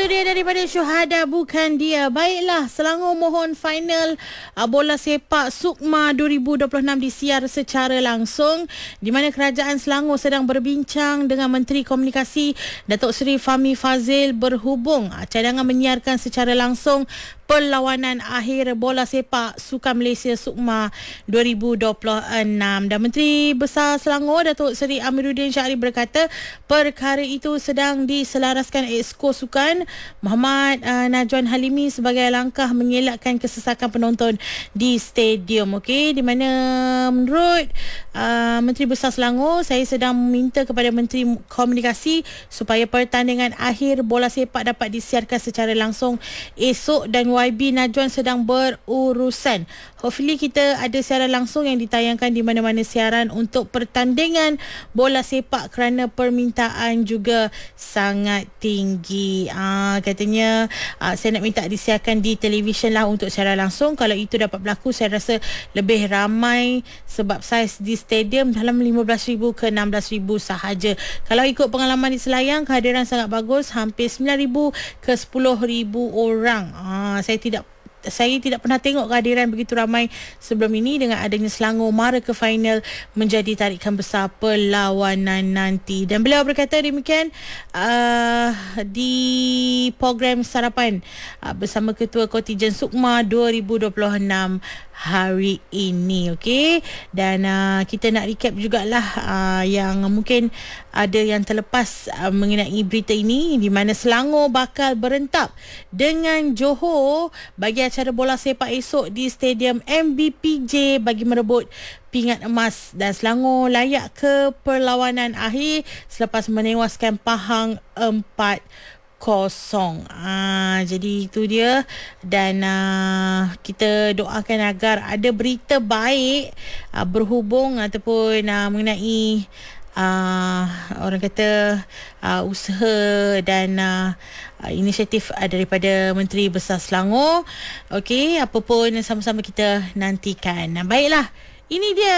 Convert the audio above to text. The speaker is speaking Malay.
dia daripada Syuhada Bukan Dia. Baiklah, Selangor mohon final bola sepak Sukma 2026 disiar secara langsung, di mana Kerajaan Selangor sedang berbincang dengan Menteri Komunikasi Datuk Seri Fahmi Fadzil berhubung cadangan menyiarkan secara langsung perlawanan akhir bola sepak Sukan Malaysia Sukma 2026. Dan Menteri Besar Selangor Datuk Seri Amiruddin Syarif berkata perkara itu sedang diselaraskan Exco Sukan Muhammad Najwan Halimi sebagai langkah mengelakkan kesesakan penonton di stadium. Okey, di mana menurut Menteri Besar Selangor, saya sedang meminta kepada Menteri Komunikasi supaya pertandingan akhir bola sepak dapat disiarkan secara langsung esok, dan YB Najwan sedang berurusan. Hopefully kita ada siaran langsung yang ditayangkan di mana-mana siaran untuk pertandingan bola sepak kerana permintaan juga sangat tinggi. Katanya saya nak minta disiarkan di televisyen lah untuk siaran langsung. Kalau itu dapat berlaku, saya rasa lebih ramai sebab saiz di stadium dalam 15,000 ke 16,000 sahaja. Kalau ikut pengalaman di Selayang, kehadiran sangat bagus, hampir 9,000 ke 10,000 orang. Saya tidak pernah tengok kehadiran begitu ramai sebelum ini. Dengan adanya Selangor mara ke final menjadi tarikan besar perlawanan nanti. Dan beliau berkata demikian di program sarapan bersama Ketua Kontijen Sukma 2026 hari ini. Okey, dan kita nak recap jugalah yang mungkin ada yang terlepas mengenai berita ini, di mana Selangor bakal berentap dengan Johor bagi acara bola sepak esok di Stadium MBPJ bagi merebut pingat emas, dan Selangor layak ke perlawanan akhir selepas menewaskan Pahang 4-0. Jadi itu dia. Dan kita doakan agar ada berita baik berhubung ataupun mengenai orang kata usaha dan inisiatif daripada Menteri Besar Selangor. Okey, apa pun sama-sama kita nantikan. Baiklah, ini dia